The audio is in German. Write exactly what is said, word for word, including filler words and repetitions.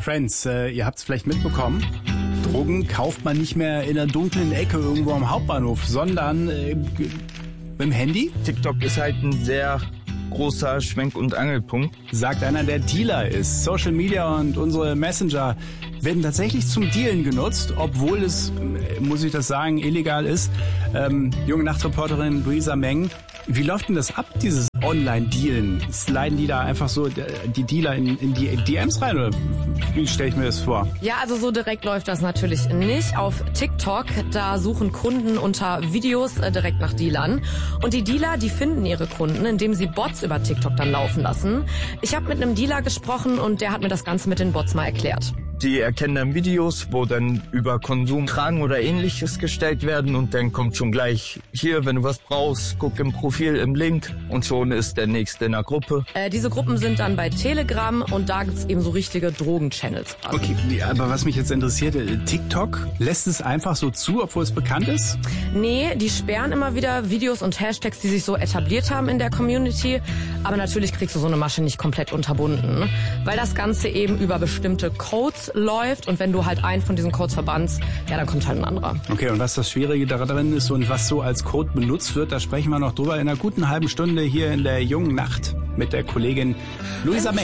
Friends, äh, ihr habt es vielleicht mitbekommen. Drogen kauft man nicht mehr in einer dunklen Ecke irgendwo am Hauptbahnhof, sondern äh, mit dem Handy. TikTok ist halt ein sehr großer Schwenk- und Angelpunkt. Sagt einer, der Dealer ist. Social Media und unsere Messenger werden tatsächlich zum Dealen genutzt, obwohl es, muss ich das sagen, illegal ist. Ähm, junge Nachtreporterin Luisa Meng, wie läuft denn das ab, dieses Online-Dealen? Sliden die da einfach so die Dealer in, in die D Ms rein oder wie stelle ich mir das vor? Ja, also so direkt läuft das natürlich nicht. Auf TikTok, da suchen Kunden unter Videos äh, direkt nach Dealern. Und die Dealer, die finden ihre Kunden, indem sie Bots über TikTok dann laufen lassen. Ich habe mit einem Dealer gesprochen und der hat mir das Ganze mit den Bots mal erklärt. Die erkennen dann Videos, wo dann über Konsum, Tragen oder ähnliches gestellt werden und dann kommt schon gleich hier, wenn du was brauchst, guck im Profil, im Link und schon ist der Nächste in der Gruppe. Äh, diese Gruppen sind dann bei Telegram und da gibt's eben so richtige Drogenchannels. Okay, aber was mich jetzt interessiert, TikTok lässt es einfach so zu, obwohl es bekannt ist? Nee, die sperren immer wieder Videos und Hashtags, die sich so etabliert haben in der Community. Aber natürlich kriegst du so eine Masche nicht komplett unterbunden, weil das Ganze eben über bestimmte Codes läuft und wenn du halt einen von diesen Codes verbannst, ja, dann kommt halt ein anderer. Okay, und was das Schwierige darin ist und was so als Code benutzt wird, da sprechen wir noch drüber in einer guten halben Stunde hier in der jungen Nacht mit der Kollegin Luisa Meng.